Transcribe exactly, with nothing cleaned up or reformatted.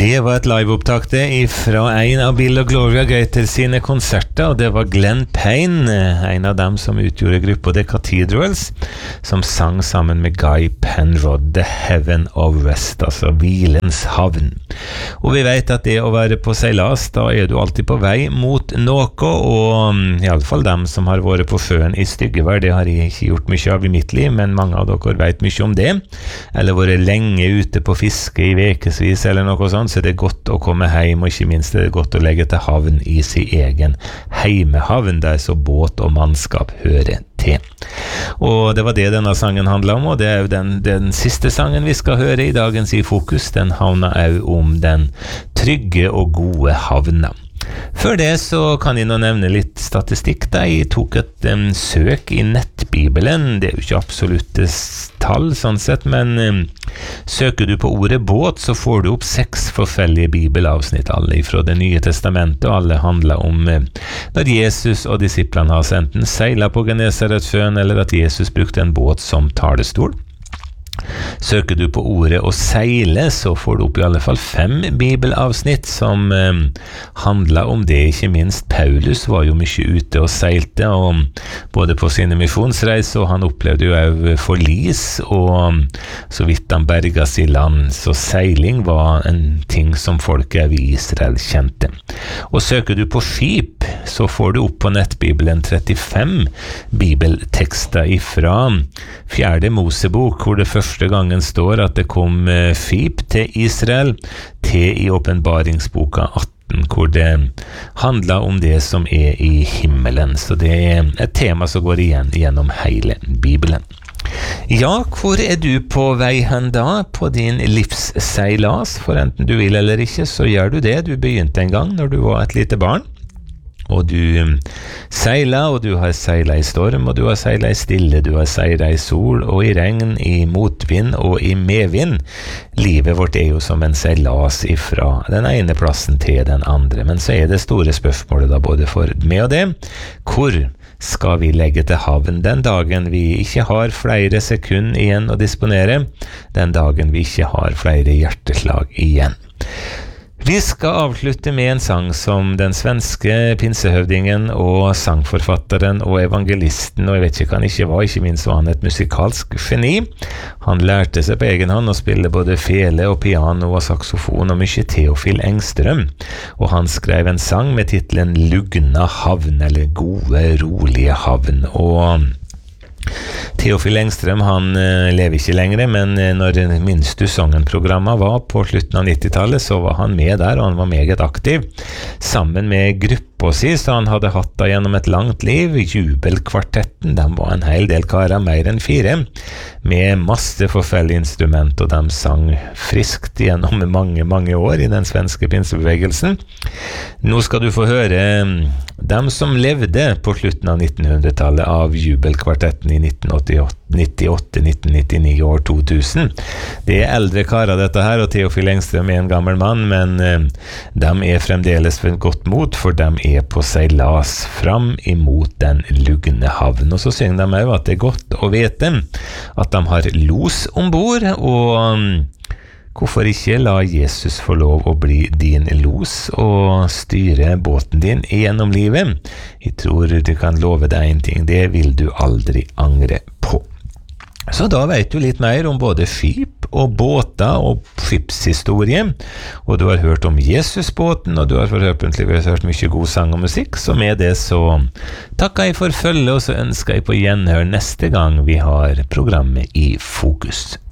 Det var et liveopptakte fra en av Bill og Gloria Gaither sine konserter, og det var Glenn Payne, en av dem som utgjorde gruppa The Cathedrals, som sang sammen med Guy Penrod, The Heaven of Rest, altså hvilens havn. Og vi vet at det å være på seilas, da er du alltid på vei mot noe, og i alle fall dem som har vært på sjøen i styggevær, det har jeg ikke gjort mye av i mitt liv, men mange av dere vet mye om det, eller vært lenge ute på fiske i vekesvis eller noe sånt, så det er godt å komme hjem, og ikke minst er det godt å legge til havn i sin egen heimehavn, der så båt og mannskap hører til. Og det var det denne sangen handlet om, og det er jo den, den siste sangen vi skal høre i dagens I Fokus. Den havner også om den trygge og gode havna. Før det så kan jeg nå nevne litt statistikk da. Jeg tok et um, søk i nettbibelen. Det er jo ikke absolutte tall sånn sett, men um, søker du på ordet båt så får du opp seks forskjellige bibelavsnitt, alle fra det nye testamentet, og alle handler om um, når Jesus og disiplene har enten seilet på Genesaretsjøen, eller at Jesus brukte en båt som talestol. Søker du på ordet å seile, så får du opp i alle fall fem bibelavsnitt som eh, handler om det. Ikke minst Paulus var jo mye ute og seilte, og både på sine misjonsreiser, og han opplevde jo også forlis, og så vidt han bergas i land, så seiling var en ting som folket i Israel kjente. Og søker du på skip, så får du opp på nettbibelen trettifem bibeltekster ifra fjerde Mosebok, hvor det første gangen står at det kom skip til Israel, til i åpenbaringsboka atten, hvor det handler om det som er i himmelen. Så det er et tema som går igjen gjennom hele Bibelen. Ja, hvor er du på vei hen da, på din livsseilas? For enten du vil eller ikke, så gjør du det. Du begynte en gang når du var et lite barn. Og du seiler, og du har seilet i storm, og du har seilet i stille, du har seilet i sol og i regn, i motvind og i medvind. Livet vårt er jo som en seilas ifra den ene plassen til den andre, men så er det store spørsmålet da, både for meg og det, hvor skal vi legge til havn den dagen vi ikke har flere sekunder igjen å disponere, den dagen vi ikke har flere hjerteslag igjen. Vi skal avslutte med en sang som den svenske pinsehøvdingen og sangforfatteren og evangelisten, og jeg vet ikke hva han ikke var, ikke minst var han et musikalsk geni. Han lærte seg på egen hånd å spille både fele og piano og saxofon og mye Theophil Engström, og han skrev en sang med titlen Lugna havn, eller Gode, rolige havn, og Theophil Engström, han uh, lever ikke lenger, men uh, når Minst du sangen-programmet var på slutten av nittitallet, så var han med der, og han var meget aktiv, sammen med gruppa si, så han hadde hatt da gjennom et langt liv. Jubelkvartetten, de var en hel del karer, mer enn fire, med masse forskjellige instrument, og de sang friskt gjennom mange, mange år i den svenske pinsebevegelsen. Nå skal du få høre um, dem som levde på slutten av nittenhundretallet av Jubelkvartetten i nitten nittiåtte, nitten nittini og to tusen. Det er eldre karer dette her, og Theophil Engström er en gammel mann, men eh, de er fremdeles ved godt mot, for de er på seilas fram imot den lugne havn. Og så synger de også at det er godt å vite at de har los ombord, og um, hvorfor ikke la Jesus få lov å bli din los og styre båten din gjennom livet? Jeg tror du kan love deg en ting, det vil du aldri angre på. Så da vet du litt mer om både skip og båter og skipshistorie, og du har hørt om Jesusbåten, og du har forhåpentligvis hørt mye god sang og musikk, så med det så takker jeg for følge, og så ønsker jeg på gjenhør neste gang vi har programmet I Fokus.